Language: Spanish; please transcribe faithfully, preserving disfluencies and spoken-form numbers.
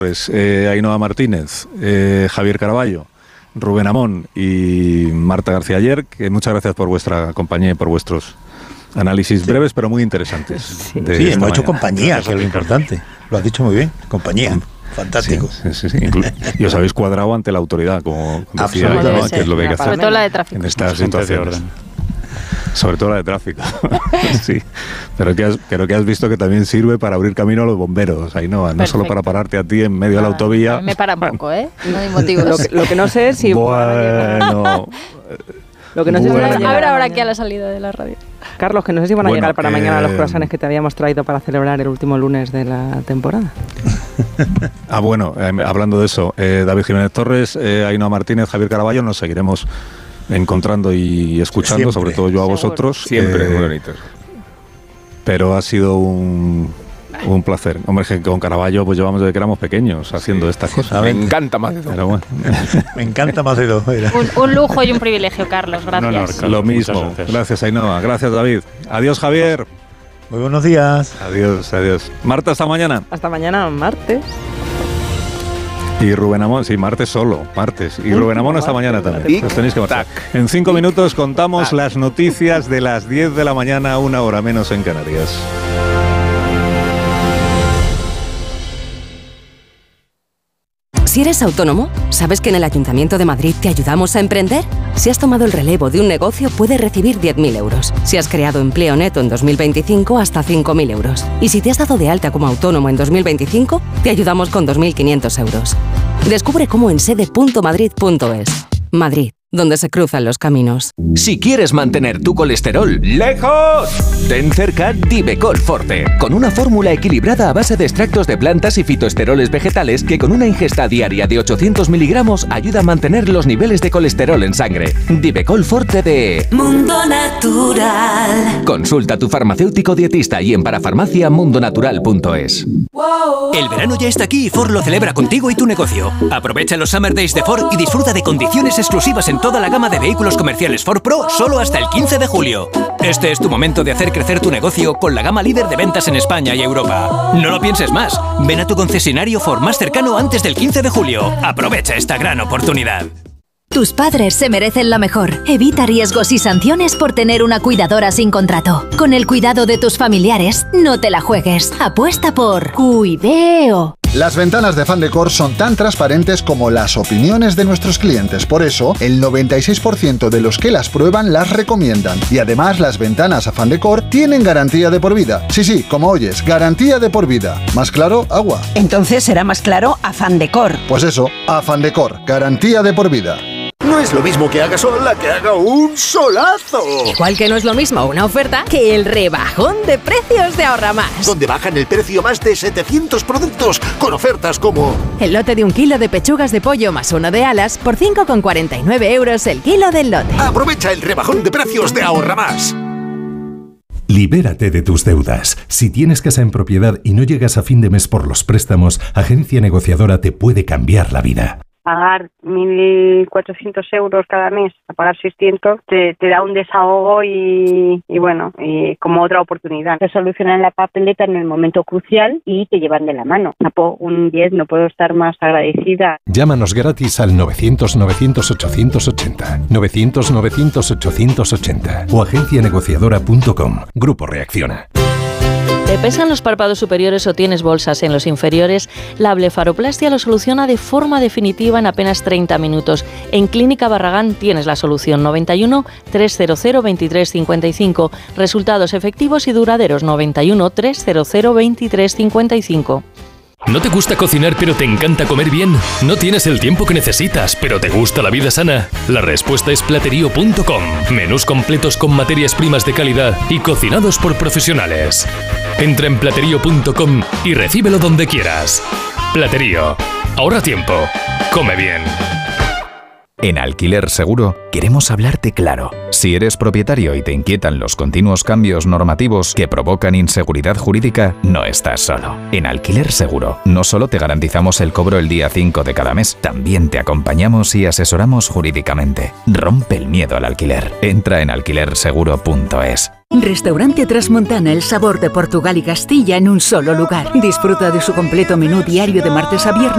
Pues, eh, Ainhoa Martínez, eh, Javier Caraballo, Rubén Amón y Marta García Ayer, que muchas gracias por vuestra compañía y por vuestros análisis sí. breves pero muy interesantes. Sí, sí hemos hecho compañía, que es lo importante. Lo has dicho muy bien, compañía. Fantástico. Sí, sí, sí. Y os habéis cuadrado ante la autoridad, como decía, ¿no? Que es lo que hay que hacer. Sobre todo la de tráfico. En estas situaciones. Sobre todo la de tráfico. Sí. Pero que has, creo que has visto que también sirve para abrir camino a los bomberos, Ainhoa, no solo para pararte a ti en medio ah, de la autovía. Me para un poco, ¿eh? No hay motivos. Lo que, lo que no sé es si... Bueno... Lo que no sé bueno. si van a a ver ahora aquí a la salida de la radio. Carlos, que no sé si van a bueno, llegar para eh, mañana los croissants que te habíamos traído para celebrar el último lunes de la temporada. Ah, bueno, eh, hablando de eso, eh, David Jiménez Torres, eh, Ainhoa Martínez, Javier Caraballo, nos seguiremos encontrando y escuchando, siempre, sobre todo yo a vosotros. Siempre, eh, muy bonitos. Pero ha sido un... Un placer. Hombre, que con Caraballo pues llevamos desde que éramos pequeños haciendo sí, estas cosas. Me encanta Macedo. Pero bueno. Me encanta Macedo. Un, un lujo y un privilegio, Carlos. Gracias. No, no, Carlos, lo mismo. Gracias. gracias, Ainhoa. Gracias, David. Adiós, Javier. Muy buenos días. Adiós, adiós. Marta, hasta mañana. Hasta mañana, martes. Y Rubén Amón, sí, martes solo, martes. Y Rubén Amón hasta mañana también. Os tenéis que marchar. En cinco minutos contamos Tac. las noticias de las diez de la mañana, una hora menos en Canarias. Si eres autónomo, ¿sabes que en el Ayuntamiento de Madrid te ayudamos a emprender? Si has tomado el relevo de un negocio, puedes recibir diez mil euros. Si has creado empleo neto en dos mil veinticinco, hasta cinco mil euros. Y si te has dado de alta como autónomo en dos mil veinticinco, te ayudamos con dos mil quinientos euros. Descubre cómo en sede punto madrid punto es. Madrid, donde se cruzan los caminos. Si quieres mantener tu colesterol lejos, ten cerca Divecol Forte, con una fórmula equilibrada a base de extractos de plantas y fitoesteroles vegetales que con una ingesta diaria de ochocientos miligramos ayuda a mantener los niveles de colesterol en sangre. Divecol Forte de Mundo Natural. Consulta a tu farmacéutico dietista y en parafarmacia mundo natural punto es. El verano ya está aquí y Ford lo celebra contigo y tu negocio. Aprovecha los Summer Days de Ford y disfruta de condiciones exclusivas en toda la gama de vehículos comerciales Ford Pro solo hasta el quince de julio. Este es tu momento de hacer crecer tu negocio con la gama líder de ventas en España y Europa. No lo pienses más. Ven a tu concesionario Ford más cercano antes del quince de julio. Aprovecha esta gran oportunidad. Tus padres se merecen lo mejor. Evita riesgos y sanciones por tener una cuidadora sin contrato. Con el cuidado de tus familiares, no te la juegues. Apuesta por Cuideo. Las ventanas de Fandecor son tan transparentes como las opiniones de nuestros clientes. Por eso, el noventa y seis por ciento de los que las prueban las recomiendan. Y además, las ventanas a Fandecor tienen garantía de por vida. Sí, sí, como oyes, garantía de por vida. ¿Más claro? Agua. Entonces será más claro a Fandecor. Pues eso, a Fandecor, garantía de por vida. No es lo mismo que haga sol a que haga un solazo. Igual que no es lo mismo una oferta que el rebajón de precios de Ahorra Más. Donde bajan el precio más de setecientos productos con ofertas como... El lote de un kilo de pechugas de pollo más uno de alas por cinco con cuarenta y nueve euros el kilo del lote. Aprovecha el rebajón de precios de Ahorra Más. Libérate de tus deudas. Si tienes casa en propiedad y no llegas a fin de mes por los préstamos, Agencia Negociadora te puede cambiar la vida. Pagar mil cuatrocientos euros cada mes, a pagar seiscientos, te, te da un desahogo y, y bueno, y como otra oportunidad. Te solucionan la papeleta en el momento crucial y te llevan de la mano. Un diez, no puedo estar más agradecida. Llámanos gratis al novecientos novecientos ochocientos ochenta, novecientos novecientos ochocientos ochenta o agencia negociadora punto com. Grupo Reacciona. ¿Te pesan los párpados superiores o tienes bolsas en los inferiores? La blefaroplastia lo soluciona de forma definitiva en apenas treinta minutos. En Clínica Barragán tienes la solución. Noventa y uno, trescientos veintitrés cincuenta y cinco. Resultados efectivos y duraderos. Noventa y uno, trescientos veintitrés cincuenta y cinco. ¿No te gusta cocinar pero te encanta comer bien? ¿No tienes el tiempo que necesitas pero te gusta la vida sana? La respuesta es platerío punto com. Menús completos con materias primas de calidad y cocinados por profesionales. Entra en platerío punto com y recíbelo donde quieras. Platerío. Ahorra tiempo. Come bien. En Alquiler Seguro queremos hablarte claro. Si eres propietario y te inquietan los continuos cambios normativos que provocan inseguridad jurídica, no estás solo. En Alquiler Seguro no solo te garantizamos el cobro el día cinco de cada mes, también te acompañamos y asesoramos jurídicamente. Rompe el miedo al alquiler. Entra en alquiler seguro punto es. Restaurante Transmontana, el sabor de Portugal y Castilla en un solo lugar. Disfruta de su completo menú diario de martes a viernes